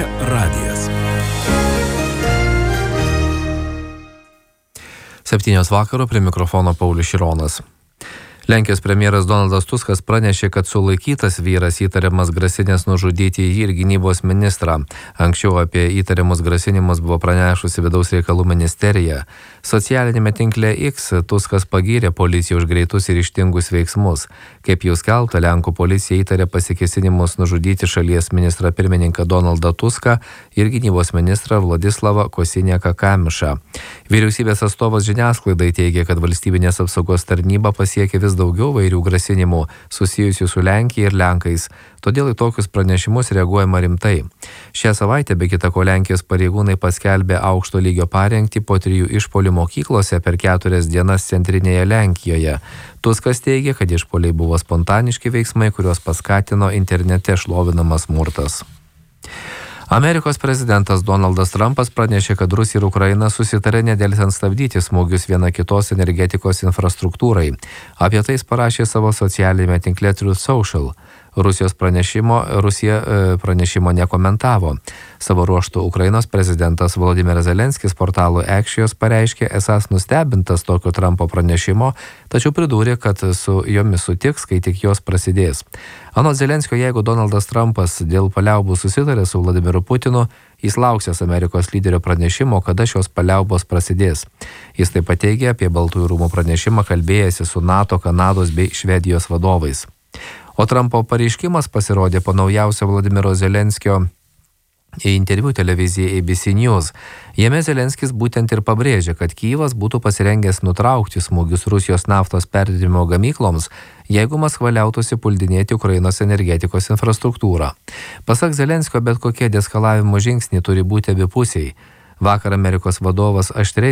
radijas. 7 vakaro, prie mikrofono Paulius Šironas. Lenkijos premjeras Donaldas Tuskas pranešė, kad sulaikytas vyras įtariamas grasinęs nužudyti jį ir gynybos ministrą. Anksčiau apie įtariamus grasinimus buvo pranešusi Vidaus reikalų ministerija. Socialinėme tinkle X Tuskas pagyrė policiją už greitus ir ryžtingus veiksmus. Kaip jau skelbta, Lenkų policija įtarė pasikėsinimus nužudyti šalies ministrą pirmininką Donaldą Tuską ir gynybos ministrą Vladislavą Kosiniaką Kamišą. Vyriausybės atstovas žiniasklaidai teigia, kad valstybinės apsaugos tarnyba pasiekė vis daugiau vairių grasinimų susijusių su Lenkija ir Lenkais, todėl į tokius pranešimus reaguojama rimtai. Šią savaitę be kita ko Lenkijos pareigūnai paskelbė aukšto lygio parengtį po 3 išpuolių mokyklose per 4 dienas centrinėje Lenkijoje. Tuskas teigia, kad išpuoliai buvo spontaniški veiksmai, kuriuos paskatino internete šlovinamas smurtas. Amerikos prezidentas Donaldas Trumpas pranešė, kad Rusija ir Ukraina susitarė nedelsiant stabdyti smūgius viena kitos energetikos infrastruktūrai. Apie tai jis parašė savo socialinėme tinkle Truth Social. Rusija pranešimo nekomentavo. Savo ruožtu Ukrainos prezidentas Volodymyras Zelenskis portalui Axios pareiškė esąs nustebintas tokio Trumpo pranešimo, tačiau pridūrė, kad su jomis sutiks, kai tik jos prasidės. Anot Zelenskio, jeigu Donaldas Trumpas dėl paliaubų susitarė su Vladimiru Putinu, jis lauksias Amerikos lyderio pranešimo, kada šios paliaubos prasidės. Jis taip pat teigė apie Baltųjų rūmų pranešimą kalbėjęsi su NATO, Kanados bei Švedijos vadovais. O Trumpo pareiškimas pasirodė po naujausio Vladimiro Zelenskio interviu televizijai ABC News. Jame Zelenskis būtent ir pabrėžė, kad Kyjivas būtų pasirengęs nutraukti smūgius Rusijos naftos perdirbimo gamykloms, jeigu Maskva liautųsi puldinėti Ukrainos energetikos infrastruktūrą. Pasak Zelenskio, bet kokie deeskalavimo žingsniai turi būti abipusiai. Vakar Amerikos vadovas aštriai